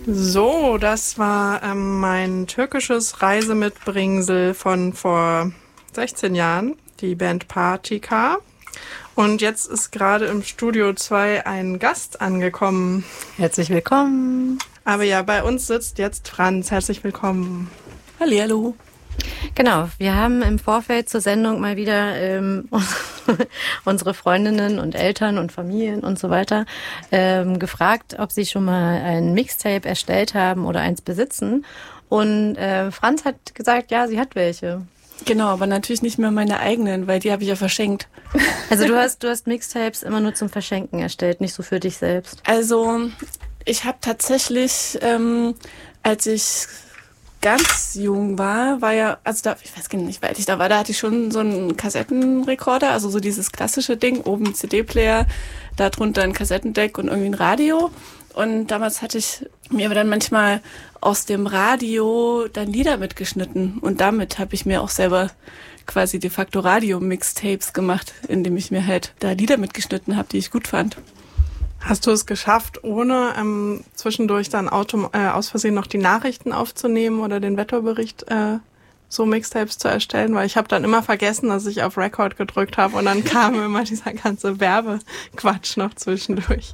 So, das war mein türkisches Reisemitbringsel von vor 16 Jahren, die Band Partika. Und jetzt ist gerade im Studio 2 ein Gast angekommen. Herzlich willkommen. Aber ja, bei uns sitzt jetzt Franz. Herzlich willkommen. Hallihallo. Genau, wir haben im Vorfeld zur Sendung mal wieder unsere Freundinnen und Eltern und Familien und so weiter gefragt, ob sie schon mal ein Mixtape erstellt haben oder eins besitzen. Und Franz hat gesagt, ja, sie hat welche. Genau, aber natürlich nicht mehr meine eigenen, weil die habe ich ja verschenkt. Also du hast Mixtapes immer nur zum Verschenken erstellt, nicht so für dich selbst. Also ich habe tatsächlich, als ich ganz jung war ja, also da, ich weiß gar nicht, wie alt ich da war, da hatte ich schon so einen Kassettenrekorder, also so dieses klassische Ding, oben ein CD-Player, da drunter ein Kassettendeck und irgendwie ein Radio. Und damals hatte ich mir aber dann manchmal aus dem Radio dann Lieder mitgeschnitten. Und damit habe ich mir auch selber quasi de facto Radio-Mixtapes gemacht, indem ich mir halt da Lieder mitgeschnitten habe, die ich gut fand. Hast du es geschafft, ohne zwischendurch dann aus Versehen noch die Nachrichten aufzunehmen oder den Wetterbericht so Mixtapes zu erstellen? Weil ich habe dann immer vergessen, dass ich auf Record gedrückt habe und dann kam immer dieser ganze Werbequatsch noch zwischendurch.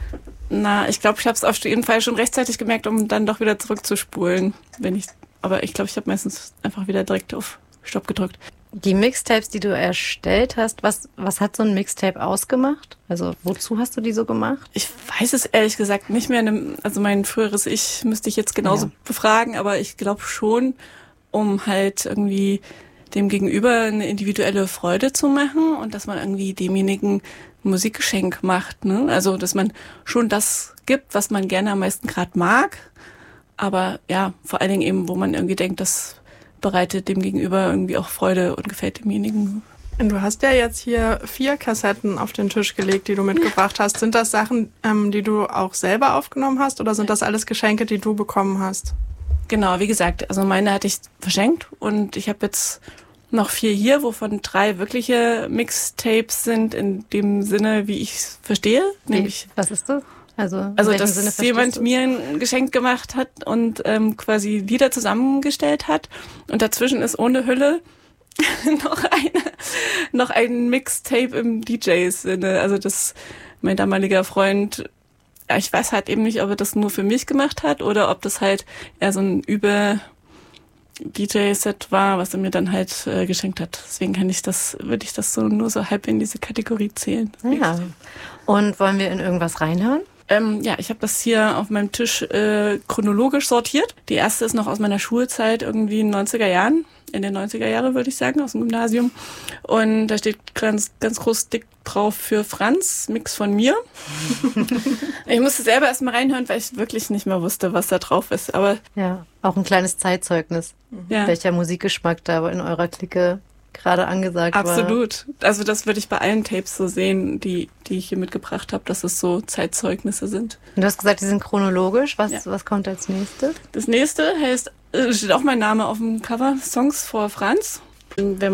Na, ich glaube, ich habe es auf jeden Fall schon rechtzeitig gemerkt, um dann doch wieder zurückzuspulen. Aber ich glaube, ich habe meistens einfach wieder direkt auf Stopp gedrückt. Die Mixtapes, die du erstellt hast, was hat so ein Mixtape ausgemacht? Also wozu hast du die so gemacht? Ich weiß es ehrlich gesagt nicht mehr. Also mein früheres Ich müsste ich jetzt genauso befragen, aber ich glaube schon, um halt irgendwie dem Gegenüber eine individuelle Freude zu machen und dass man irgendwie demjenigen ein Musikgeschenk macht, ne? Also dass man schon das gibt, was man gerne am meisten gerade mag, aber ja, vor allen Dingen eben, wo man irgendwie denkt, das bereitet dem Gegenüber irgendwie auch Freude und gefällt demjenigen. Und du hast ja jetzt hier 4 Kassetten auf den Tisch gelegt, die du mitgebracht hast. Sind das Sachen, die du auch selber aufgenommen hast oder sind das alles Geschenke, die du bekommen hast? Genau, wie gesagt, also meine hatte ich verschenkt und ich habe jetzt noch 4 hier, wovon 3 wirkliche Mixtapes sind, in dem Sinne, wie ich es verstehe. Nämlich, was ist das? Also dass jemand mir ein Geschenk gemacht hat und quasi Lieder zusammengestellt hat. Und dazwischen ist ohne Hülle noch ein Mixtape im DJs-Sinne. Also das mein damaliger Freund, ja, ich weiß halt eben nicht, ob er das nur für mich gemacht hat oder ob das halt eher so ein DJ-Set war, was er mir dann halt geschenkt hat. Deswegen würde ich das so nur so halb in diese Kategorie zählen. Ja. Und wollen wir in irgendwas reinhören? Ja, ich habe das hier auf meinem Tisch chronologisch sortiert. Die erste ist noch aus meiner Schulzeit, irgendwie in den 90er Jahren. In den 90er Jahren, würde ich sagen, aus dem Gymnasium. Und da steht ganz groß dick drauf für Franz, Mix von mir. Ich musste selber erst mal reinhören, weil ich wirklich nicht mehr wusste, was da drauf ist. Aber ja, auch ein kleines Zeitzeugnis, welcher Musikgeschmack da in eurer Clique gerade angesagt war. Absolut. Also das würde ich bei allen Tapes so sehen, die ich hier mitgebracht habe, dass es so Zeitzeugnisse sind. Und du hast gesagt, die sind chronologisch. Was kommt als nächstes? Das nächste steht auch mein Name auf dem Cover, Songs for Franz. Wenn